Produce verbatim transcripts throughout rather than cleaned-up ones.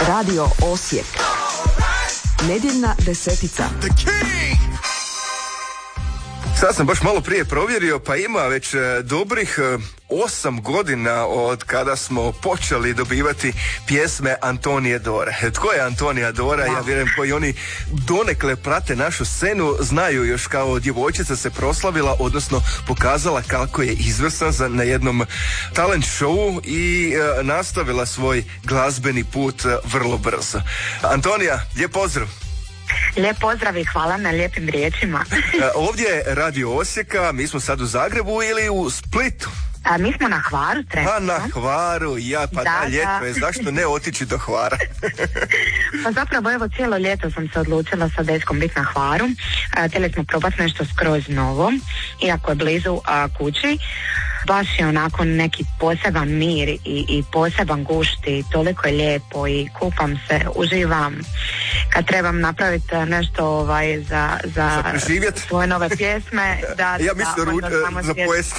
Radio Osijek. Nedjeljna desetica. Sad sam baš malo prije provjerio, pa ima već dobrih osam godina od kada smo počeli dobivati pjesme Antonije Dore. Tko je Antonija Dora? Ja vjerujem koji oni donekle prate našu scenu, znaju još kao djevojčica se proslavila, odnosno pokazala kako je izvrsna za, na jednom talent showu i e, nastavila svoj glazbeni put e, vrlo brzo. Antonija, lijep pozdrav! Lijep pozdrav i hvala na lijepim riječima. Ovdje je Radio Osijeka, mi smo sad u Zagrebu ili u Splitu? A, mi smo na Hvaru trenutno. Pa na Hvaru, ja, pa da, da ljeto je, zašto ne otići do Hvara? Pa zapravo evo cijelo ljeto sam se odlučila sa dečkom biti na Hvaru. Htjeli smo probati nešto skroz novo, iako je blizu a, kući. Baš je onako neki poseban mir i, i poseban gušt i toliko je lijepo i kupam se, uživam. Kad trebam napraviti nešto ovaj, za, za, za svoje nove pjesme. Da, ja mislim da, ruč, za pojest.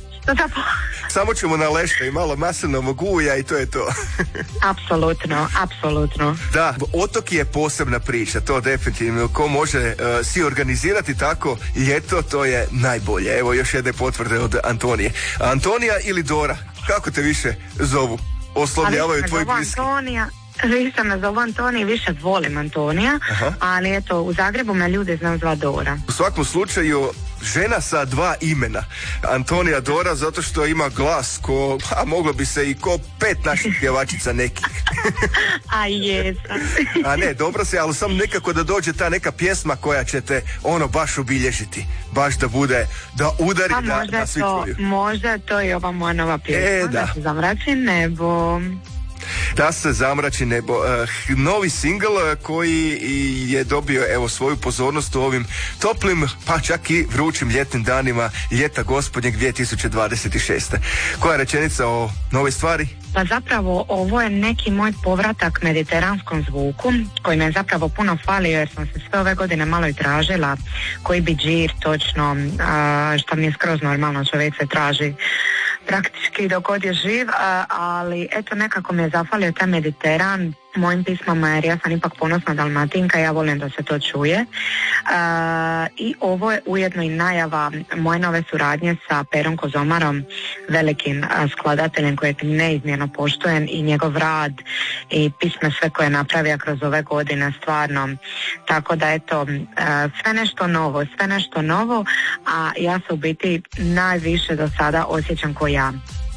Samo ćemo na lešta i malo maslinovog ulja i to je to. Apsolutno, apsolutno. Da, otok je posebna priča, to definitivno. Ko može uh, si organizirati tako ljeto, to je najbolje. Evo još jedne potvrde od Antonije. Antonija ili Dora, kako te više zovu? Oslovljavaju tvoji bliski. Antonija. Više me zovu Antonija, više volim Antonija. Aha. Ali eto, u Zagrebu me ljudi znaju zva Dora. U svakom slučaju, žena sa dva imena. Antonija Dora, zato što ima glas ko, a moglo bi se i ko pet naših pjevačica nekih. A jesam. A ne, dobro se, ali samo nekako da dođe ta neka pjesma koja će te ono baš obilježiti. Baš da bude, da udari, pa da, da svi to, čuju. Možda je to i ova moja nova pjesma. E, da. Da se zamrači nebo. Da se zamrači nebo. Uh, novi singl uh, koji je dobio evo svoju pozornost u ovim toplim, pa čak i vrućim ljetnim danima ljeta gospodnjeg dvije tisuće dvadeset šeste. Koja je rečenica o novoj stvari? Pa zapravo ovo je neki moj povratak mediteranskom zvuku koji me zapravo puno falio jer sam se sve ove godine malo i tražila koji bi džir točno, uh, što mi je skroz normalno, čovjek se traži praktički dok god je živ, ali eto nekako mi je zafalio taj Mediteran mojim pismama jer ja sam ipak ponosna Dalmatinka, ja volim da se to čuje. Uh, I ovo je ujedno i najava moje nove suradnje sa Perom Kozomarom, velikim uh, skladateljem kojeg neizmjerno poštujem i njegov rad i pisme sve koje je napravio kroz ove godine stvarno. Tako da eto, uh, sve nešto novo, sve nešto novo, a ja se u biti najviše do sada osjećam ko ja.